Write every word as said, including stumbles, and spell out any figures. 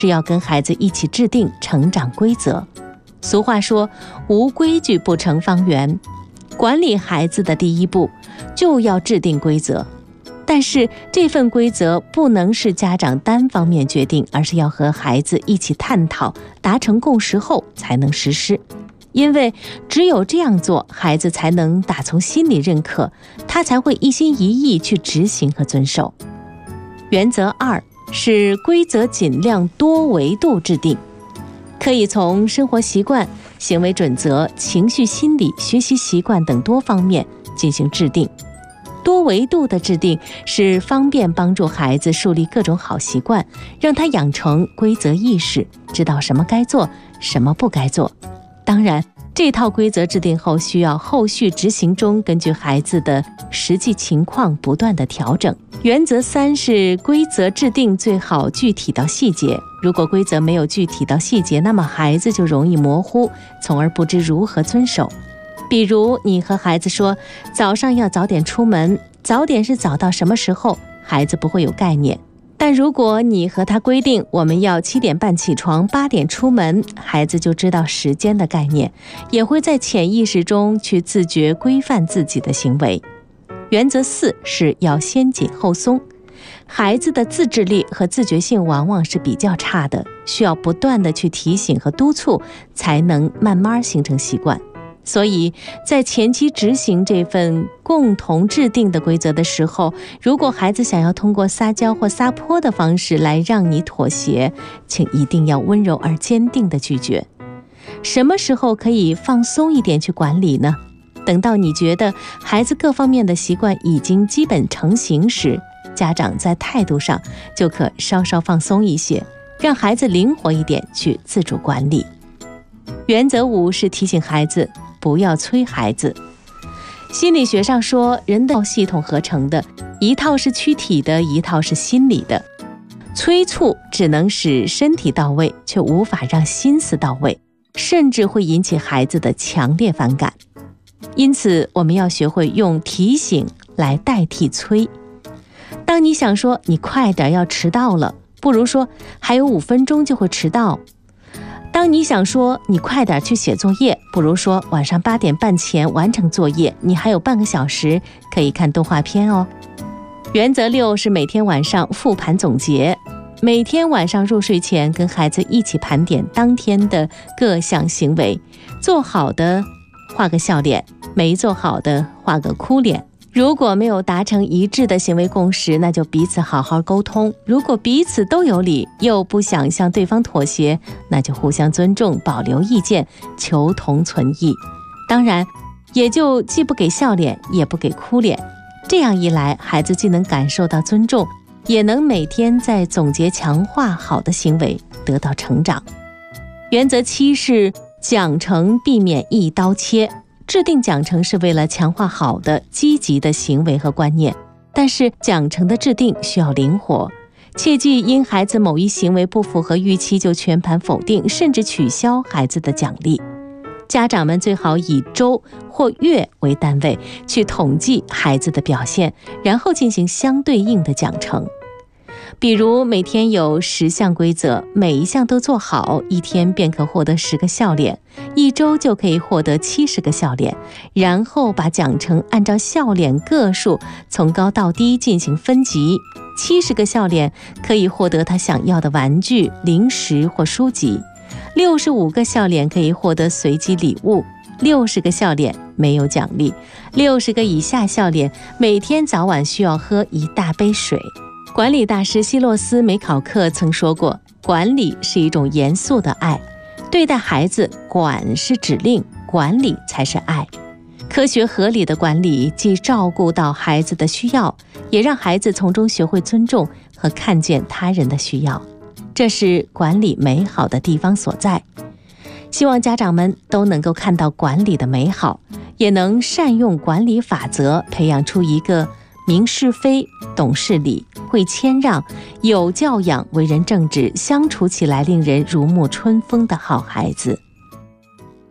是要跟孩子一起制定成长规则。俗话说，无规矩不成方圆。管理孩子的第一步，就要制定规则。但是这份规则不能是家长单方面决定，而是要和孩子一起探讨，达成共识后才能实施。因为只有这样做，孩子才能打从心里认可，他才会一心一意去执行和遵守。原则二是规则尽量多维度制定，可以从生活习惯、行为准则、情绪心理、学习习惯等多方面进行制定。多维度的制定是方便帮助孩子树立各种好习惯，让他养成规则意识，知道什么该做，什么不该做。当然，这套规则制定后，需要后续执行中根据孩子的实际情况不断的调整。原则三是规则制定最好具体到细节，如果规则没有具体到细节，那么孩子就容易模糊，从而不知如何遵守。比如你和孩子说早上要早点出门，早点是早到什么时候，孩子不会有概念。但如果你和他规定我们要七点半起床，八点出门，孩子就知道时间的概念，也会在潜意识中去自觉规范自己的行为。原则四是要先紧后松。孩子的自制力和自觉性往往是比较差的，需要不断的去提醒和督促，才能慢慢形成习惯。所以在前期执行这份共同制定的规则的时候，如果孩子想要通过撒娇或撒泼的方式来让你妥协，请一定要温柔而坚定地拒绝。什么时候可以放松一点去管理呢？等到你觉得孩子各方面的习惯已经基本成型时，家长在态度上就可稍稍放松一些，让孩子灵活一点去自主管理。原则五是提醒孩子不要催孩子。心理学上说，人的系统合成的，一套是躯体的，一套是心理的。催促只能使身体到位，却无法让心思到位，甚至会引起孩子的强烈反感。因此我们要学会用提醒来代替催。当你想说你快点要迟到了，不如说还有五分钟就会迟到。当你想说你快点去写作业，不如说晚上八点半前完成作业，你还有半个小时可以看动画片哦。原则六是每天晚上复盘总结。每天晚上入睡前跟孩子一起盘点当天的各项行为，做好的画个笑脸，没做好的画个哭脸。如果没有达成一致的行为共识，那就彼此好好沟通。如果彼此都有理，又不想向对方妥协，那就互相尊重，保留意见，求同存异。当然，也就既不给笑脸，也不给哭脸。这样一来，孩子既能感受到尊重，也能每天在总结强化好的行为，得到成长。原则七是奖惩避免一刀切。制定奖惩是为了强化好的积极的行为和观念，但是奖惩的制定需要灵活，切忌因孩子某一行为不符合预期就全盘否定，甚至取消孩子的奖励。家长们最好以周或月为单位去统计孩子的表现，然后进行相对应的奖惩。比如每天有十项规则，每一项都做好，一天便可获得十个笑脸，一周就可以获得七十个笑脸。然后把奖惩按照笑脸个数从高到低进行分级，七十个笑脸可以获得他想要的玩具、零食或书籍，六十五个笑脸可以获得随机礼物，六十个笑脸没有奖励，六十个以下笑脸每天早晚需要喝一大杯水。管理大师希洛斯·梅考克曾说过，管理是一种严肃的爱。对待孩子，管是指令，管理才是爱。科学合理的管理既照顾到孩子的需要，也让孩子从中学会尊重和看见他人的需要。这是管理美好的地方所在。希望家长们都能够看到管理的美好，也能善用管理法则，培养出一个明是非、懂事理、会谦让、有教养、为人正直、相处起来令人如沐春风的好孩子。